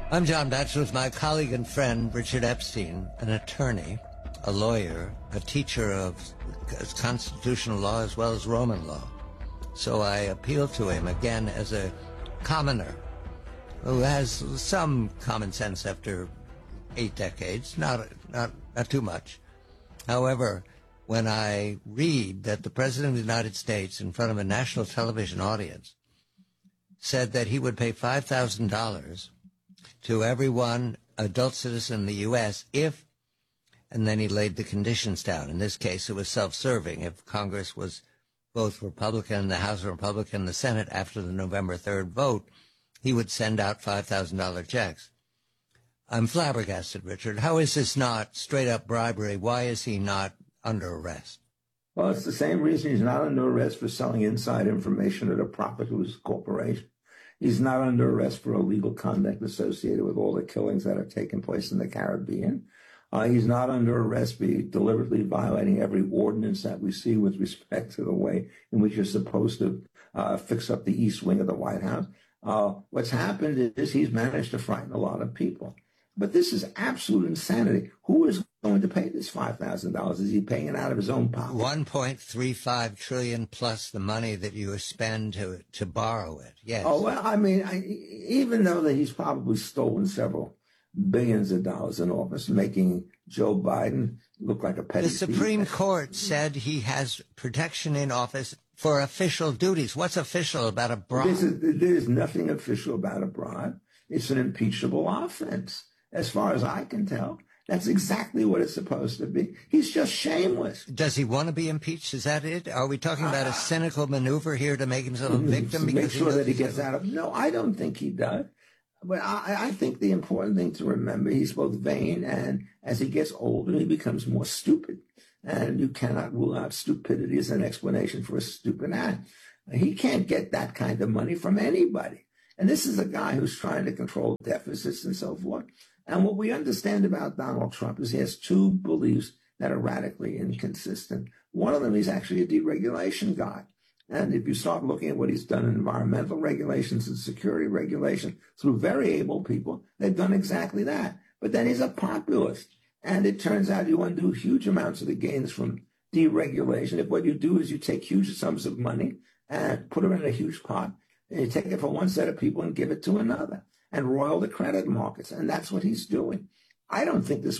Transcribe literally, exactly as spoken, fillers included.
I'm John Batchelor with my colleague and friend, Richard Epstein, an attorney, a lawyer, a teacher of constitutional law as well as Roman law. So I appeal to him again as a commoner who has some common sense after eight decades, not, not, not too much. However, when I read that the President of the United States, in front of a national television audience, said that he would pay five thousand dollars to everyone, adult citizen in the U S, if, and then he laid the conditions down. In this case, it was self-serving. If Congress was both Republican, the House Republican, the Senate, after the November third vote, he would send out five thousand dollars checks. I'm flabbergasted, Richard. How is this not straight-up bribery? Why is he not under arrest? Well, it's the same reason he's not under arrest for selling inside information at a profit to his corporation. He's not under arrest for illegal conduct associated with all the killings that have taken place in the Caribbean. Uh, he's not under arrest for deliberately violating every ordinance that we see with respect to the way in which you're supposed to uh, fix up the East Wing of the White House. Uh, what's happened is he's managed to frighten a lot of people. But this is absolute insanity. Who is going to pay this five thousand dollars? Is he paying it out of his own pocket? one point three five trillion dollars plus the money that you spend to to borrow it. Yes. Oh, well, I mean, I, even though that he's probably stolen several billions of dollars in office, making Joe Biden look like a petty The Supreme thief. Court said he has protection in office for official duties. What's official about a bribe? There's, there's nothing official about a bribe. It's an impeachable offense. As far as I can tell, that's exactly what it's supposed to be. He's just shameless. Does he want to be impeached? Is that it? Are we talking about a cynical maneuver here to make himself a victim? Make Because sure he that he gets out of... No, I don't think he does. But I, I think the important thing to remember, he's both vain and as he gets older, he becomes more stupid. And you cannot rule out stupidity as an explanation for a stupid act. He can't get that kind of money from anybody. And this is a guy who's trying to control deficits and so forth. And what we understand about Donald Trump is he has two beliefs that are radically inconsistent. One of them, he's actually a deregulation guy. And if you start looking at what he's done in environmental regulations and security regulation through very able people, they've done exactly that. But then he's a populist. And it turns out you undo huge amounts of the gains from deregulation if what you do is you take huge sums of money and put them in a huge pot, and you take it from one set of people and give it to another and roil the credit markets. And that's what he's doing. I don't think this